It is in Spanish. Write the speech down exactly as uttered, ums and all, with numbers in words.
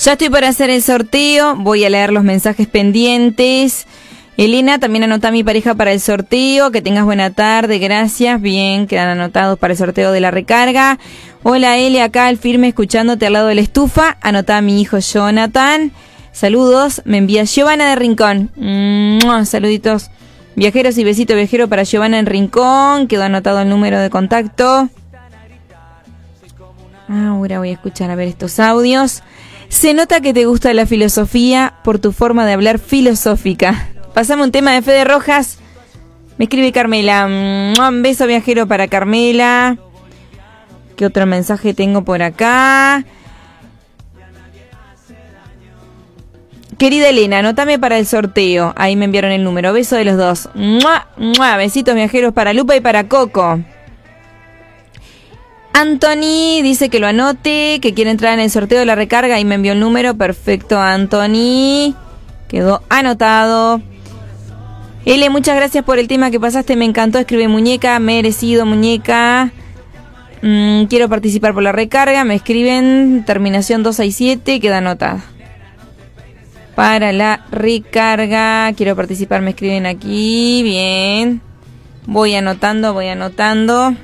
Ya estoy por hacer el sorteo, voy a leer los mensajes pendientes. Elena, también anota a mi pareja para el sorteo. Que tengas buena tarde, gracias. Bien, quedan anotados para el sorteo de la recarga. Hola Eli, acá al firme escuchándote al lado de la estufa. Anota a mi hijo Jonathan. Saludos, me envía Giovanna de Rincón. ¡Mua! Saluditos viajeros y besito viajero para Giovanna en Rincón. Quedó anotado el número de contacto. Ahora voy a escuchar a ver estos audios. Se nota que te gusta la filosofía por tu forma de hablar filosófica. Pasamos un tema de Fede Rojas. Me escribe Carmela. Un beso viajero para Carmela. ¿Qué otro mensaje tengo por acá? Querida Elena, anótame para el sorteo. Ahí me enviaron el número. Beso de los dos. ¡Mua! ¡Mua! Besitos viajeros para Lupa y para Coco. Anthony dice que lo anote, que quiere entrar en el sorteo de la recarga. Ahí me envió el número. Perfecto, Anthony. Quedó anotado. L, muchas gracias por el tema que pasaste, me encantó. Escribe muñeca, merecido muñeca. Mm, quiero participar por la recarga. Me escriben terminación dos seis siete, queda anotada. Para la recarga, quiero participar, me escriben aquí. Bien. Voy anotando, voy anotando.